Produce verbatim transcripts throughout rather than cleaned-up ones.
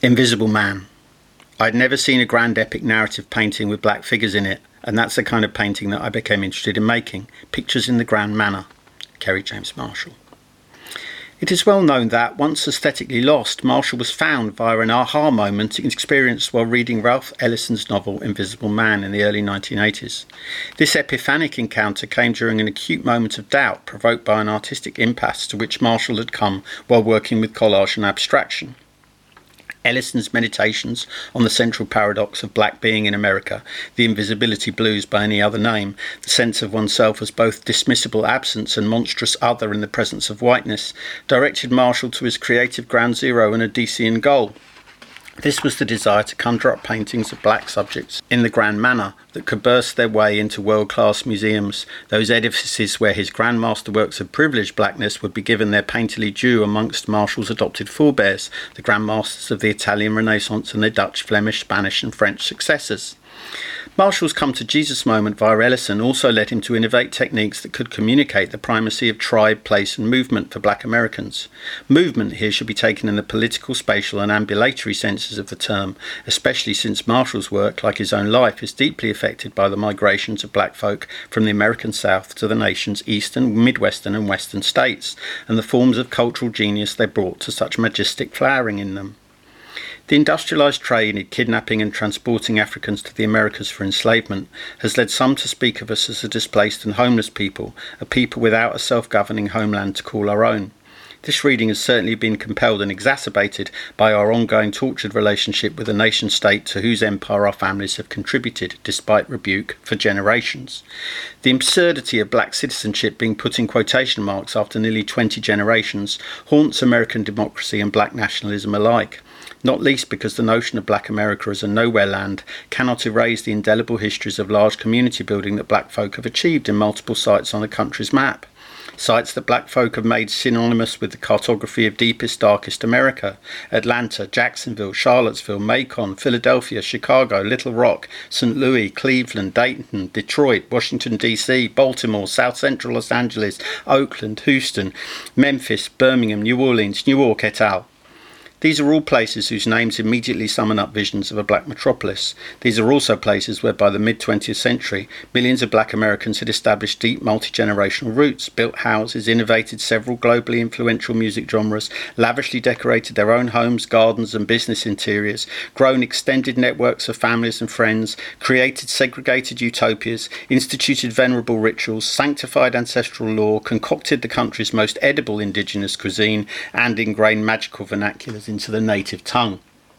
Invisible Man. I'd never seen a grand epic narrative painting with black figures in it, and that's the kind of painting that I became interested in making. Pictures in the Grand Manner. Kerry James Marshall. It is well known that, once aesthetically lost, Marshall was found via an aha moment experienced while reading Ralph Ellison's novel Invisible Man in the early nineteen eighties. This epiphanic encounter came during an acute moment of doubt provoked by an artistic impasse to which Marshall had come while working with collage and abstraction. Ellison's meditations on the central paradox of black being in America, the invisibility blues by any other name, the sense of oneself as both dismissible absence and monstrous other in the presence of whiteness, directed Marshall to his creative ground zero and Odyssean goal. This was the desire to conjure up paintings of black subjects in the grand manner that could burst their way into world-class museums, those edifices where his grand masterworks of privileged blackness would be given their painterly due amongst Marshall's adopted forebears, the grand masters of the Italian Renaissance and their Dutch, Flemish, Spanish and French successors. Marshall's come-to-Jesus moment via Ellison also led him to innovate techniques that could communicate the primacy of tribe, place and movement for black Americans. Movement here should be taken in the political, spatial and ambulatory senses of the term, especially since Marshall's work, like his own life, is deeply affected by the migrations of black folk from the American South to the nation's eastern, midwestern and western states, and the forms of cultural genius they brought to such majestic flowering in them. The industrialised trade in kidnapping and transporting Africans to the Americas for enslavement has led some to speak of us as a displaced and homeless people, a people without a self-governing homeland to call our own. This reading has certainly been compelled and exacerbated by our ongoing tortured relationship with a nation-state to whose empire our families have contributed, despite rebuke, for generations. The absurdity of black citizenship being put in quotation marks after nearly twenty generations haunts American democracy and black nationalism alike, not least because the notion of black America as a nowhere land cannot erase the indelible histories of large community building that black folk have achieved in multiple sites on the country's map. Sites that black folk have made synonymous with the cartography of deepest, darkest America. Atlanta, Jacksonville, Charlottesville, Macon, Philadelphia, Chicago, Little Rock, Saint Louis, Cleveland, Dayton, Detroit, Washington, D C, Baltimore, South Central Los Angeles, Oakland, Houston, Memphis, Birmingham, New Orleans, Newark, et al. These are all places whose names immediately summon up visions of a black metropolis. These are also places where by the mid-twentieth century, millions of black Americans had established deep multi-generational roots, built houses, innovated several globally influential music genres, lavishly decorated their own homes, gardens and business interiors, grown extended networks of families and friends, created segregated utopias, instituted venerable rituals, sanctified ancestral lore, concocted the country's most edible indigenous cuisine, and ingrained magical vernaculars into the native tongue.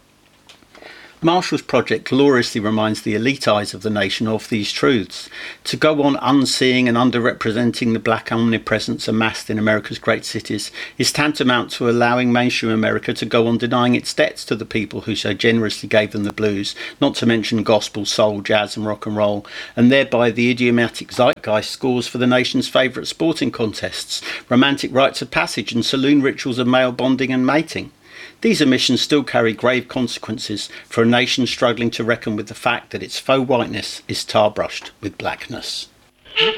Marshall's project gloriously reminds the elite eyes of the nation of these truths. To go on unseeing and underrepresenting the black omnipresence amassed in America's great cities is tantamount to allowing mainstream America to go on denying its debts to the people who so generously gave them the blues, not to mention gospel, soul, jazz and rock and roll, and thereby the idiomatic zeitgeist scores for the nation's favourite sporting contests, romantic rites of passage and saloon rituals of male bonding and mating. These omissions still carry grave consequences for a nation struggling to reckon with the fact that its faux whiteness is tar-brushed with blackness.